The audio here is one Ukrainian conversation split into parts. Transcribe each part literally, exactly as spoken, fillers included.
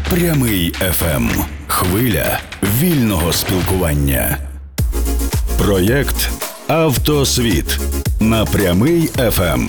Прямий еф ем. Хвиля вільного спілкування. Проєкт «Автосвіт» на Прямий еф ем.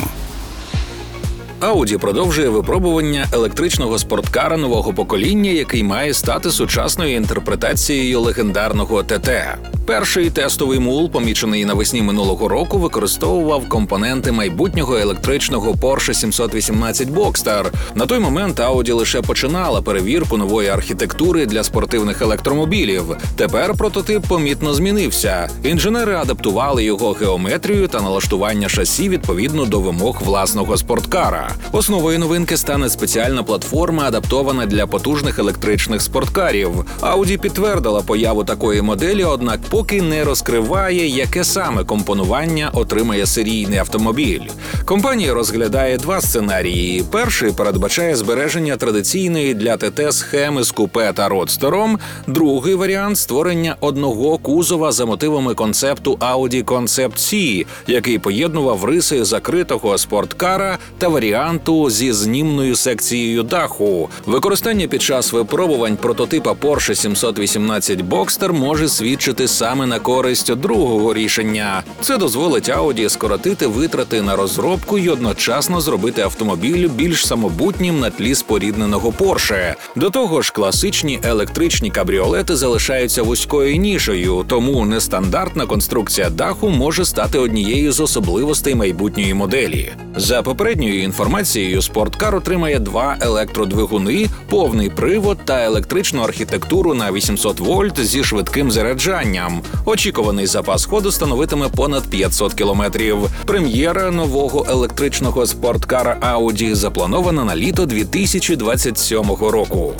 Audi продовжує випробування електричного спорткара нового покоління, який має стати сучасною інтерпретацією легендарного те те. Перший тестовий мул, помічений навесні минулого року, використовував компоненти майбутнього електричного Porsche сімсот вісімнадцять Boxster. На той момент Audi лише починала перевірку нової архітектури для спортивних електромобілів. Тепер прототип помітно змінився. Інженери адаптували його геометрію та налаштування шасі відповідно до вимог власного спорткара. Основою новинки стане спеціальна платформа, адаптована для потужних електричних спорткарів. Audi підтвердила появу такої моделі, однак поки не розкриває, яке саме компонування отримає серійний автомобіль. Компанія розглядає два сценарії. Перший передбачає збереження традиційної для те те схеми з купе та родстером. Другий варіант – створення одного кузова за мотивами концепту Audi Concept C, який поєднував риси закритого спорткара та варіанту зі знімною секцією даху. Використання під час випробувань прототипа Porsche сімсот вісімнадцять Boxster може свідчити саме на користь другого рішення. Це дозволить Audi скоротити витрати на розробку і одночасно зробити автомобіль більш самобутнім на тлі спорідненого Porsche. До того ж, класичні електричні кабріолети залишаються вузькою нішею, тому нестандартна конструкція даху може стати однією з особливостей майбутньої моделі. За попередньою інформацією, спорткар отримає два електродвигуни, повний привод та електричну архітектуру на вісімсот вольт зі швидким заряджанням. Очікуваний запас ходу становитиме понад п'ятсот кілометрів. Прем'єра нового електричного спорткара Audi запланована на літо дві тисячі двадцять сьомого року.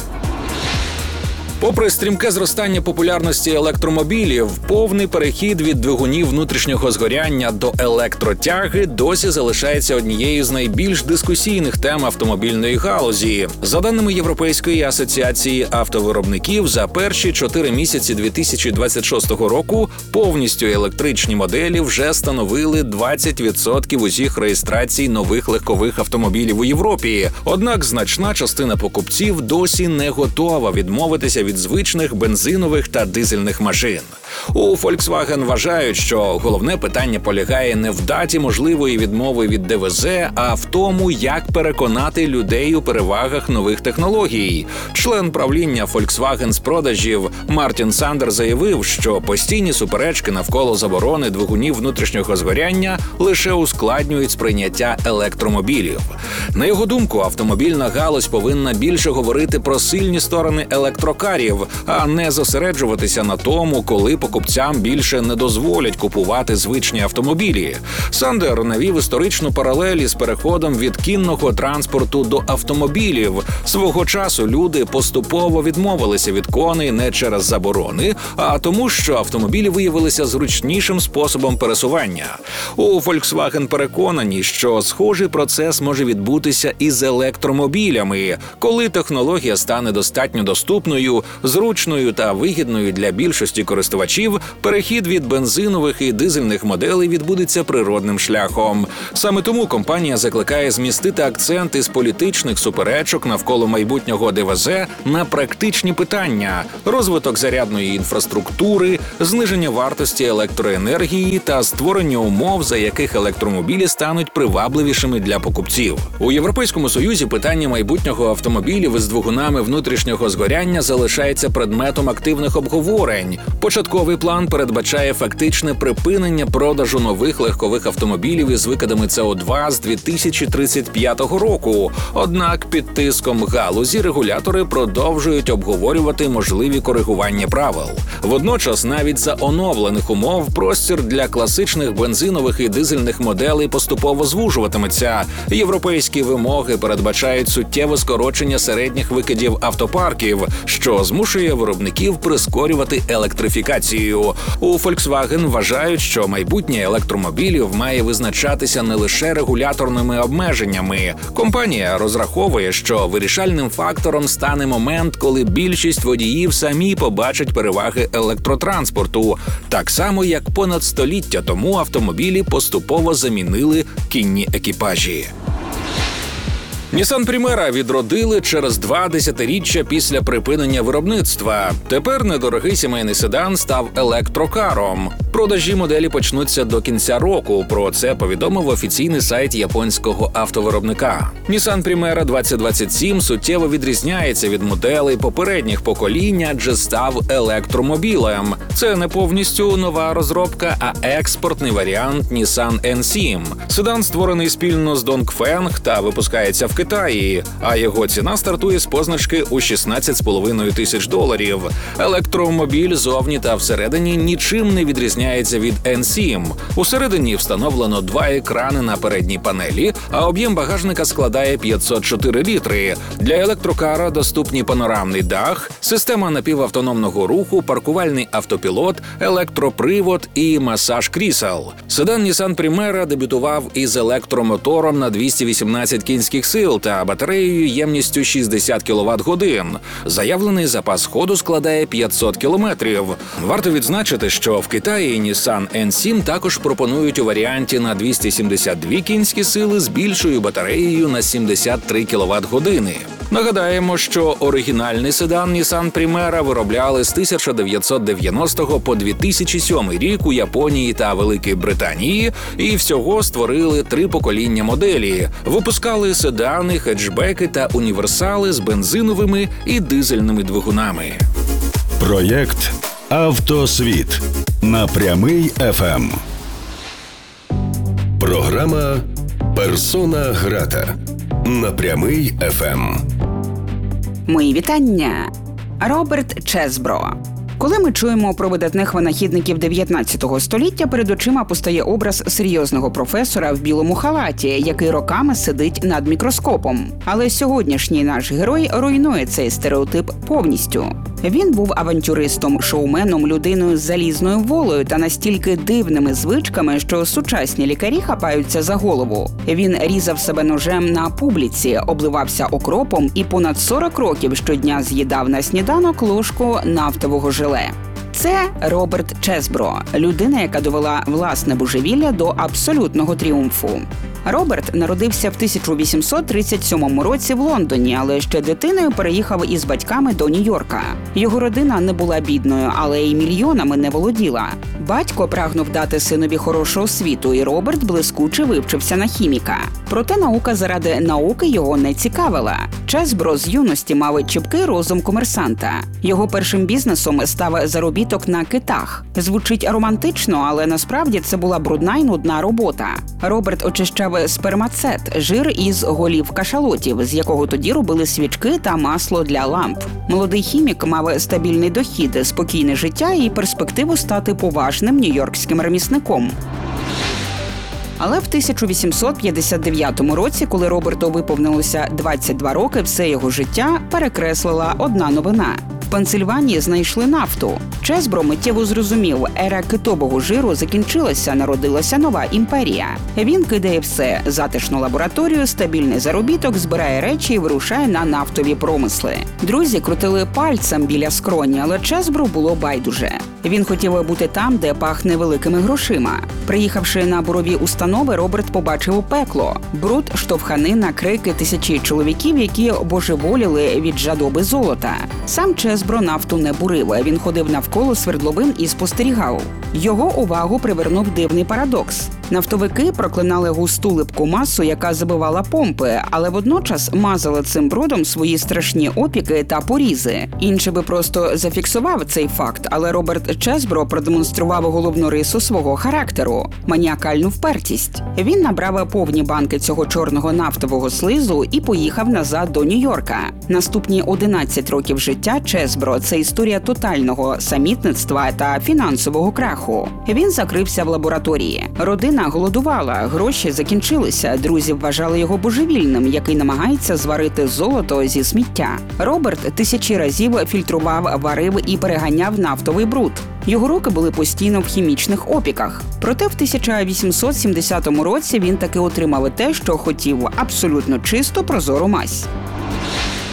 Попри стрімке зростання популярності електромобілів, повний перехід від двигунів внутрішнього згоряння до електротяги досі залишається однією з найбільш дискусійних тем автомобільної галузі. За даними Європейської асоціації автовиробників, за перші чотири місяці дві тисячі двадцять шостого року повністю електричні моделі вже становили двадцять відсотків усіх реєстрацій нових легкових автомобілів у Європі. Однак значна частина покупців досі не готова відмовитися від від звичних бензинових та дизельних машин. У Volkswagen вважають, що головне питання полягає не в даті можливої відмови від де ве зет, а в тому, як переконати людей у перевагах нових технологій. Член правління Volkswagen з продажів Мартін Сандер заявив, що постійні суперечки навколо заборони двигунів внутрішнього згоряння лише ускладнюють сприйняття електромобілів. На його думку, автомобільна галузь повинна більше говорити про сильні сторони електрокарів, а не зосереджуватися на тому, коли покупцям більше не дозволять купувати звичні автомобілі. Сандер навів історичну паралель із переходом від кінного транспорту до автомобілів. Свого часу люди поступово відмовилися від коней не через заборони, а тому, що автомобілі виявилися зручнішим способом пересування. У Volkswagen переконані, що схожий процес може відбутися і з електромобілями, коли технологія стане достатньо доступною, зручною та вигідною для більшості користувачів, перехід від бензинових і дизельних моделей відбудеться природним шляхом. Саме тому компанія закликає змістити акцент із політичних суперечок навколо майбутнього де ве зет на практичні питання – розвиток зарядної інфраструктури, зниження вартості електроенергії та створення умов, за яких електромобілі стануть привабливішими для покупців. У Європейському Союзі питання майбутнього автомобілів із двигунами внутрішнього згоряння залишається предметом активних обговорень. Початковий план передбачає фактичне припинення продажу нових легкових автомобілів із викидами це о два з дві тисячі тридцять п'ятого року. Однак під тиском галузі регулятори продовжують обговорювати можливі коригування правил. Водночас навіть за оновлених умов простір для класичних бензинових і дизельних моделей поступово звужуватиметься. Європейські вимоги передбачають суттєве скорочення середніх викидів автопарків, що змушує виробників прискорювати електрифікацію. У Volkswagen вважають, що майбутнє електромобілів має визначатися не лише регуляторними обмеженнями. Компанія розраховує, що вирішальним фактором стане момент, коли більшість водіїв самі побачать переваги електротранспорту, так само як понад століття тому автомобілі поступово замінили кінні екіпажі. Nissan Primera відродили через два десятиріччя після припинення виробництва. Тепер недорогий сімейний седан став електрокаром. Продажі моделі почнуться до кінця року. Про це повідомив офіційний сайт японського автовиробника. Nissan Primera двадцять двадцять сім суттєво відрізняється від моделей попередніх поколінь, адже став електромобілем. Це не повністю нова розробка, а експортний варіант Nissan ен сім. Седан створений спільно з Dongfeng та випускається в Китаї, а його ціна стартує з позначки у шістнадцять з половиною тисяч доларів. Електромобіль зовні та всередині нічим не відрізняється від ен сім. Усередині встановлено два екрани на передній панелі, а об'єм багажника складає п'ятсот чотири літри. Для електрокара доступні панорамний дах, система напівавтономного руху, паркувальний автопілот, електропривод і масаж крісел. Седан Nissan Primera дебютував із електромотором на двісті вісімнадцять кінських сил та батареєю ємністю шістдесят кіловат-годин. Заявлений запас ходу складає п'ятсот кілометрів. Варто відзначити, що в Китаї Nissan ен сім також пропонують у варіанті на двісті сімдесят дві кінські сили з більшою батареєю на сімдесят три кіловат-години. Нагадаємо, що оригінальний седан Nissan Primera виробляли з тисяча дев'ятсот дев'яностого по дві тисячі сьомий рік у Японії та Великій Британії, і всього створили три покоління моделі. Випускали седани, хетчбеки та універсали з бензиновими і дизельними двигунами. Проєкт «Автосвіт» на Прямий еф ем. Програма «Персона грата» на Прямий еф ем. Мої вітання. Роберт Чесбро. Коли ми чуємо про видатних винахідників дев'ятнадцятого століття, перед очима постає образ серйозного професора в білому халаті, який роками сидить над мікроскопом. Але сьогоднішній наш герой руйнує цей стереотип повністю. Він був авантюристом, шоуменом, людиною з залізною волею та настільки дивними звичками, що сучасні лікарі хапаються за голову. Він різав себе ножем на публіці, обливався окропом і понад сорок років щодня з'їдав на сніданок ложку нафтового желе. Це Роберт Чесбро, людина, яка довела власне божевілля до абсолютного тріумфу. Роберт народився в тисяча вісімсот тридцять сьомому році в Лондоні, але ще дитиною переїхав із батьками до Нью-Йорка. Його родина не була бідною, але й мільйонами не володіла. Батько прагнув дати синові хорошу освіту, і Роберт блискуче вивчився на хіміка. Проте наука заради науки його не цікавила. Чесбро з юності мав чіпкий розум комерсанта. Його першим бізнесом став заробіток на китах. Звучить романтично, але насправді це була брудна й нудна робота. Роберт очищав спермацет – жир із голів кашалотів, з якого тоді робили свічки та масло для ламп. Молодий хімік мав стабільний дохід, спокійне життя і перспективу стати поважним нью-йоркським ремісником. Але в тисяча вісімсот п'ятдесят дев'ятому році, коли Роберту виповнилося двадцять два роки, все його життя перекреслила одна новина. В Пенсильванії знайшли нафту. Чесбро миттєво зрозумів, ера китового жиру закінчилася, народилася нова імперія. Він кидає все – затишну лабораторію, стабільний заробіток, збирає речі і вирушає на нафтові промисли. Друзі крутили пальцем біля скроні, але Чесбро було байдуже. Він хотів бути там, де пахне великими грошима. Приїхавши на бурові установи, Роберт побачив пекло. Бруд, штовханина, крики тисячі чоловіків, які божеволіли від жадоби золота. Сам Чесбро нафту не бурив, він ходив навколо свердловин і спостерігав. Його увагу привернув дивний парадокс. Нафтовики проклинали густу липку масу, яка забивала помпи, але водночас мазали цим брудом свої страшні опіки та порізи. Інший би просто зафіксував цей факт, але Роберт Чесбро продемонстрував головну рису свого характеру – маніакальну впертість. Він набрав повні банки цього чорного нафтового слизу і поїхав назад до Нью-Йорка. Наступні одинадцять років життя Чесбро – це історія тотального самітництва та фінансового краху. Він закрився в лабораторії. Родина голодувала, гроші закінчилися, друзі вважали його божевільним, який намагається зварити золото зі сміття. Роберт тисячі разів фільтрував, варив і переганяв нафтовий бруд. Його руки були постійно в хімічних опіках. Проте в тисяча вісімсот сімдесятому році він таки отримав те, що хотів – абсолютно чисту прозору мазь.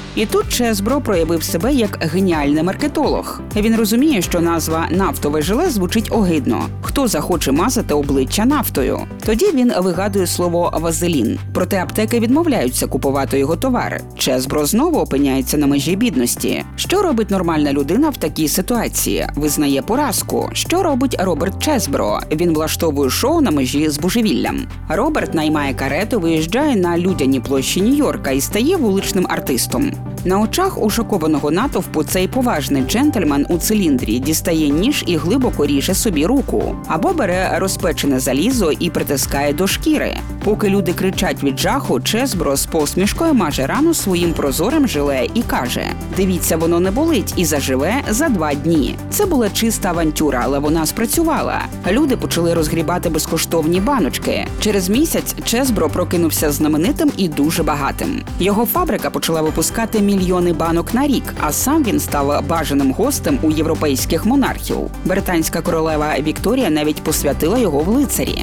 І тут Чесбро проявив себе як геніальний маркетолог. Він розуміє, що назва «нафтове желе» звучить огидно. Хто захоче мазати обличчя нафтою? Тоді він вигадує слово «вазелін». Проте аптеки відмовляються купувати його товар. Чесбро знову опиняється на межі бідності. Що робить нормальна людина в такій ситуації? Визнає поразку. Що робить Роберт Чесбро? Він влаштовує шоу на межі з божевіллям. Роберт наймає карету, виїжджає на людяні площі Нью-Йорка і стає вуличним артистом. На очах у шокованого натовпу цей поважний джентльмен у циліндрі дістає ніж і глибоко ріже собі руку. Або бере розпечене залізо і притискає до шкіри. Поки люди кричать від жаху, Чесбро з посмішкою маже рану своїм прозорим желе і каже: «Дивіться, воно не болить і заживе за два дні». Це була чиста авантюра, але вона спрацювала. Люди почали розгрібати безкоштовні баночки. Через місяць Чесбро прокинувся знаменитим і дуже багатим. Його фабрика почала випускати мільйони банок на рік, а сам він став бажаним гостем у європейських монархів. Британська королева Вікторія навіть посвятила його в лицарі.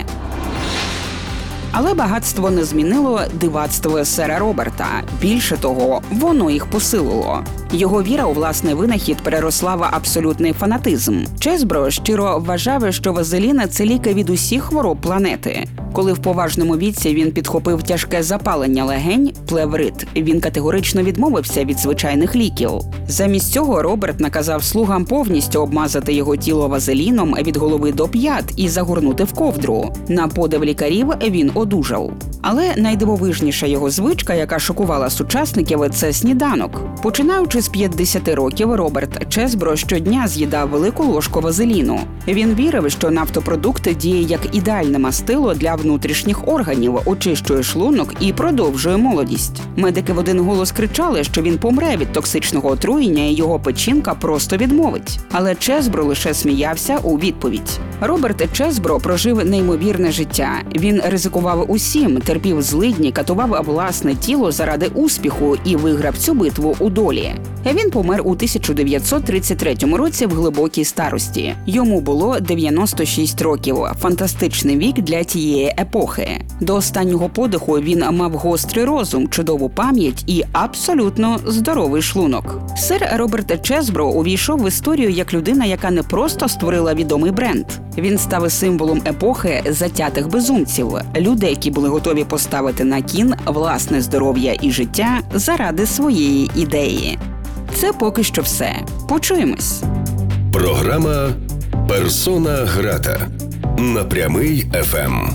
Але багатство не змінило дивацтво сера Роберта. Більше того, воно їх посилило. Його віра у власний винахід переросла в абсолютний фанатизм. Чесбро щиро вважав, що вазелін – це ліки від усіх хвороб планети. Коли в поважному віці він підхопив тяжке запалення легень – плеврит, він категорично відмовився від звичайних ліків. Замість цього Роберт наказав слугам повністю обмазати його тіло вазеліном від голови до п'ят і загорнути в ковдру. На подив лікарів він одужав. Але найдивовижніша його звичка, яка шокувала сучасників – це сніданок. Починаючи з п'ятдесят років, Роберт Чесбро щодня з'їдав велику ложку вазеліну. Він вірив, що нафтопродукт діє як ідеальне мастило для внутрішніх органів, очищує шлунок і продовжує молодість. Медики в один голос кричали, що він помре від токсичного отруєння і його печінка просто відмовить. Але Чесбро лише сміявся у відповідь. Роберт Чесбро прожив неймовірне життя. Він ризикував усім, терпів злидні, катував власне тіло заради успіху і виграв цю битву у долі. Він помер у тисяча дев'ятсот тридцять третьому році в глибокій старості. Йому було дев'яносто шість років – фантастичний вік для тієї епохи. До останнього подиху він мав гострий розум, чудову пам'ять і абсолютно здоровий шлунок. Сер Роберт Чесбро увійшов в історію як людина, яка не просто створила відомий бренд. Він став символом епохи затятих безумців, людей, які були готові поставити на кін власне здоров'я і життя заради своєї ідеї. Це поки що все. Почуємось. Програма «Персона грата» на Прямий еф ем.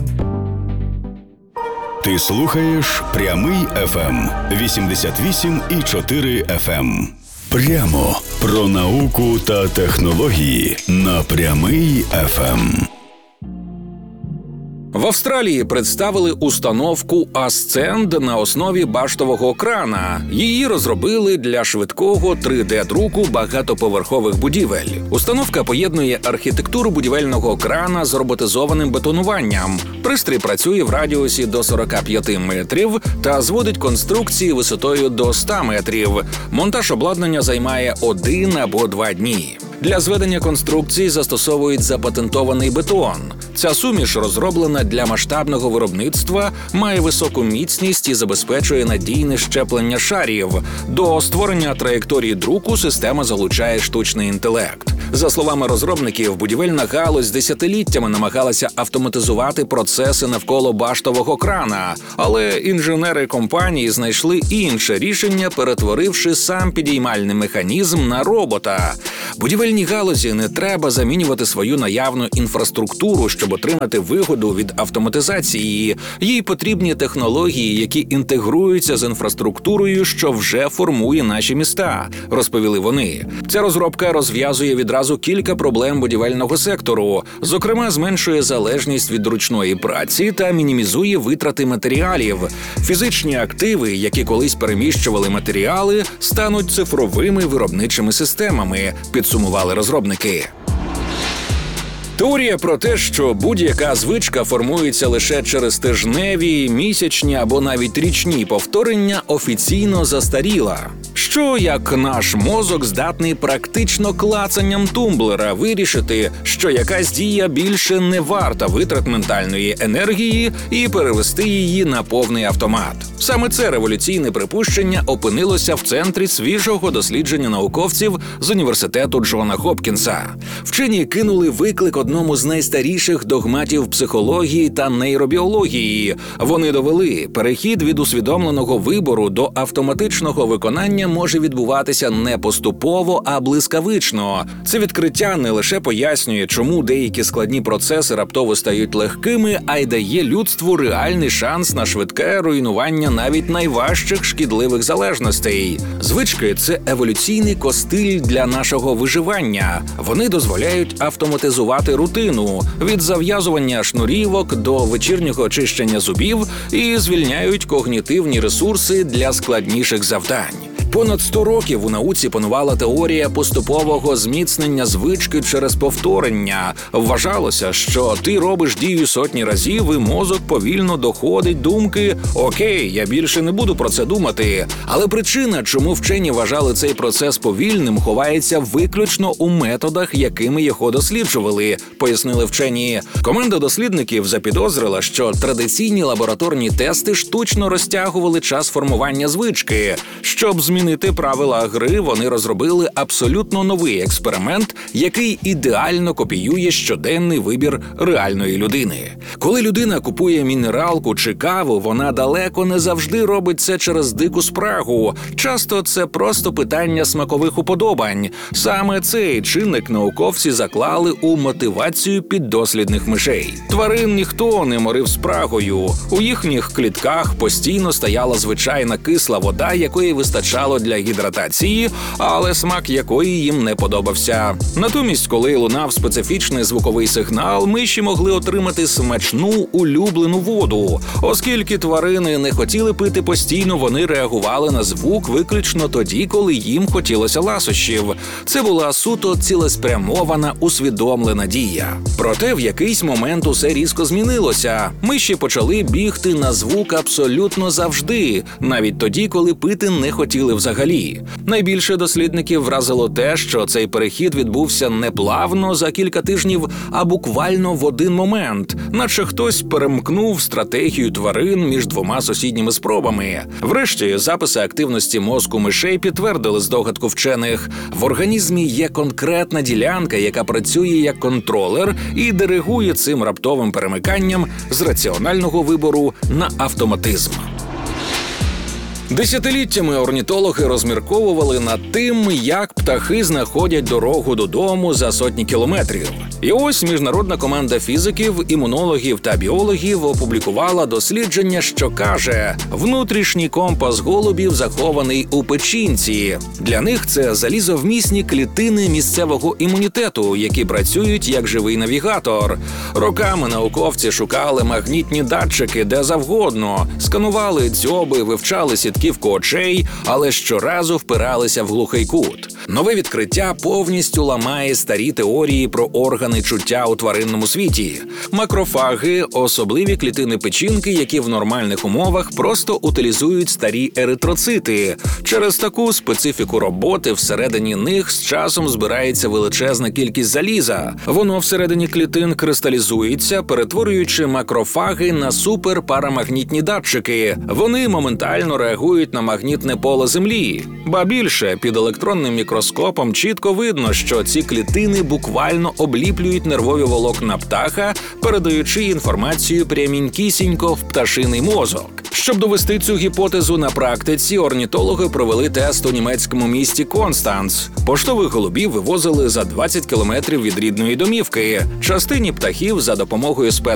Ти слухаєш Прямий еф ем вісімдесят вісім і чотири еф ем. Прямо про науку та технології на Прямий еф ем. В Австралії представили установку Ascend на основі баштового крана. Її розробили для швидкого три де-друку багатоповерхових будівель. Установка поєднує архітектуру будівельного крана з роботизованим бетонуванням. Пристрій працює в радіусі до сорок п'ять метрів та зводить конструкції висотою до сто метрів. Монтаж обладнання займає один або два дні. Для зведення конструкції застосовують запатентований бетон. Ця суміш розроблена для масштабного виробництва, має високу міцність і забезпечує надійне щеплення шарів. До створення траєкторії друку система залучає штучний інтелект. За словами розробників, будівельна галузь десятиліттями намагалася автоматизувати процеси навколо баштового крана, але інженери компанії знайшли інше рішення, перетворивши сам підіймальний механізм на робота. Будівельній галузі не треба замінювати свою наявну інфраструктуру, щоб отримати вигоду від автоматизації. Їй потрібні технології, які інтегруються з інфраструктурою, що вже формує наші міста, розповіли вони. Ця розробка розв'язує відразу кілька проблем будівельного сектору, зокрема зменшує залежність від ручної праці та мінімізує витрати матеріалів. Фізичні активи, які колись переміщували матеріали, стануть цифровими виробничими системами, підсумували розробники. Теорія про те, що будь-яка звичка формується лише через тижневі, місячні або навіть річні повторення, офіційно застаріла. що як наш мозок здатний практично клацанням тумблера вирішити, що якась дія більше не варта витрат ментальної енергії і перевести її на повний автомат. Саме це революційне припущення опинилося в центрі свіжого дослідження науковців з університету Джона Хопкінса. Вчені кинули виклик одному з найстаріших догматів психології та нейробіології. Вони довели, перехід від усвідомленого вибору до автоматичного виконання може відбуватися не поступово, а блискавично. Це відкриття не лише пояснює, чому деякі складні процеси раптово стають легкими, а й дає людству реальний шанс на швидке руйнування навіть найважчих шкідливих залежностей. Звички – це еволюційний костиль для нашого виживання. Вони дозволяють автоматизувати рутину – від зав'язування шнурівок до вечірнього чищення зубів і звільняють когнітивні ресурси для складніших завдань. Понад сто років у науці панувала теорія поступового зміцнення звички через повторення. Вважалося, що ти робиш дію сотні разів, і мозок повільно доходить думки «Окей, я більше не буду про це думати». Але причина, чому вчені вважали цей процес повільним, ховається виключно у методах, якими його досліджували, пояснили вчені. Команда дослідників запідозрила, що традиційні лабораторні тести штучно розтягували час формування звички. Щоб змінити Змінити правила гри, вони розробили абсолютно новий експеримент, який ідеально копіює щоденний вибір реальної людини. Коли людина купує мінералку чи каву, вона далеко не завжди робить це через дику спрагу. Часто це просто питання смакових уподобань. Саме цей чинник науковці заклали у мотивацію піддослідних мишей. Тварин ніхто не морив спрагою. У їхніх клітках постійно стояла звичайна кисла вода, якої вистачало для гідратації, але смак якої їм не подобався. Натомість, коли лунав специфічний звуковий сигнал, миші могли отримати смачну улюблену воду. Оскільки тварини не хотіли пити постійно, вони реагували на звук виключно тоді, коли їм хотілося ласощів. Це була суто цілеспрямована, усвідомлена дія. Проте в якийсь момент усе різко змінилося. Миші почали бігти на звук абсолютно завжди, навіть тоді, коли пити не хотіли взагалі. Найбільше дослідників вразило те, що цей перехід відбувся не плавно за кілька тижнів, а буквально в один момент, наче хтось перемкнув стратегію тварин між двома сусідніми спробами. Врешті, записи активності мозку мишей підтвердили здогадку вчених. В організмі є конкретна ділянка, яка працює як контролер і диригує цим раптовим перемиканням з раціонального вибору на автоматизм. Десятиліттями орнітологи розмірковували над тим, як птахи знаходять дорогу додому за сотні кілометрів. І ось міжнародна команда фізиків, імунологів та біологів опублікувала дослідження, що каже, внутрішній компас голубів захований у печінці. Для них це залізовмісні клітини місцевого імунітету, які працюють як живий навігатор. Роками науковці шукали магнітні датчики де завгодно, сканували дзьоби, вивчали сітківку очей, але щоразу впиралися в глухий кут. Нове відкриття повністю ламає старі теорії про органи чуття у тваринному світі. Макрофаги – особливі клітини печінки, які в нормальних умовах просто утилізують старі еритроцити. Через таку специфіку роботи всередині них з часом збирається величезна кількість заліза. Воно всередині клітин кристалізується, перетворюючи макрофаги на суперпарамагнітні датчики. Вони моментально реагують на магнітне поле Землі. Ба більше, під електронним мікроскопом чітко видно, що ці клітини буквально обліплюють нервові волокна птаха, передаючи інформацію прямінькісінько в пташиний мозок. Щоб довести цю гіпотезу на практиці, орнітологи провели тест у німецькому місті Констанц. Поштових голубів вивозили за двадцять кілометрів від рідної домівки. Частині птахів за допомогою спецприборів